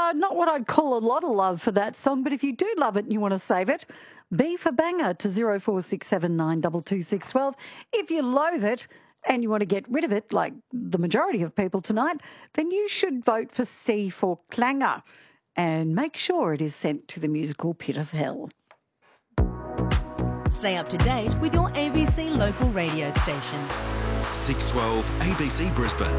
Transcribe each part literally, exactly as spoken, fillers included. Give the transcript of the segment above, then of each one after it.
Uh, not what I'd call a lot of love for that song, but if you do love it and you want to save it, B for banger to zero four six seven nine two two six one two. If you loathe it and you want to get rid of it, like the majority of people tonight, then you should vote for C for clanger and make sure it is sent to the musical pit of hell. Stay up to date with your A B C local radio station. six twelve A B C Brisbane.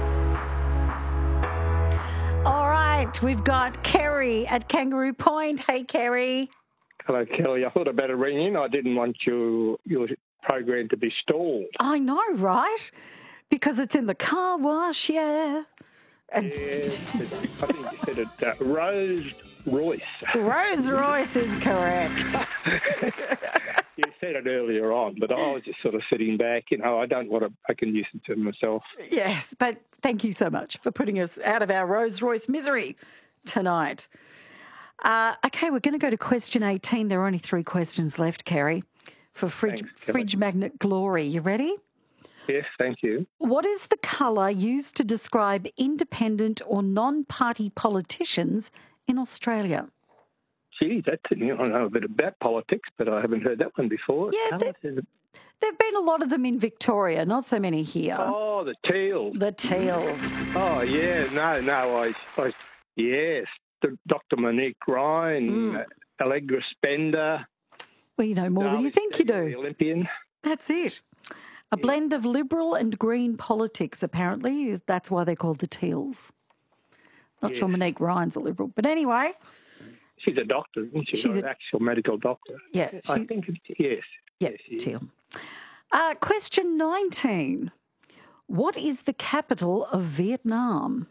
All right, we've got Kerry at Kangaroo Point. Hey, Kerry. Hello, Kelly. I thought I'd better ring in. I didn't want your your program to be stalled. I know, right? Because it's in the car wash, yeah. Yeah, I think you said it. Uh, Rose Royce. Rolls Royce is correct. You said it earlier on, but I was just sort of sitting back. You know, I don't want to make a nuisance of myself. Yes, but thank you so much for putting us out of our Rolls Royce misery tonight. Uh, okay, we're going to go to question eighteen. There are only three questions left, Kerry, for fridge, Thanks, Kelly. fridge magnet glory. You ready? Yes, thank you. What is the colour used to describe independent or non-party politicians in Australia? Gee, that's, you know, I know a bit about politics, but I haven't heard that one before. Yeah, Colours they- is it- There have been a lot of them in Victoria, not so many here. Oh, the teal. The teals. Oh, yeah, no, no, I, I yes, the, Doctor Monique Ryan, Mm. uh, Allegra Spender. Well, you know more than you Darley think you Steele, The do. Olympian. That's it. A blend of Liberal and Green politics, apparently. is- That's why they're called the teals. Not sure Yes. Monique Ryan's a Liberal. But anyway, She's a doctor, isn't she? She's She's a- an actual medical doctor. yeah. I she's- think, it, yes. yeah, yes, she is. teal. Uh, question nineteen. What is the capital of Vietnam?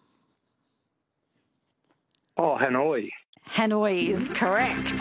Oh, Hanoi. Hanoi is correct.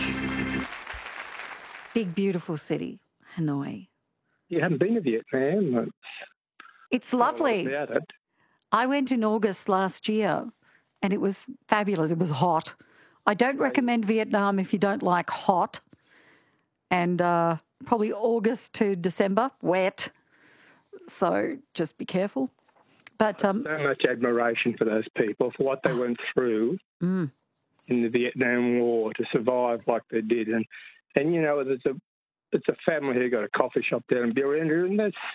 Big, beautiful city, Hanoi. You haven't been to Vietnam. It's I don't know lovely. About it. I went in August last year and it was fabulous. It was hot. I don't recommend Vietnam if you don't like hot. And uh, probably August to December, wet. So just be careful. But um, So much admiration for those people, for what they went through mm, in the Vietnam War to survive like they did. And, and you know, there's a it's a family who got a coffee shop down in Burundra, and that's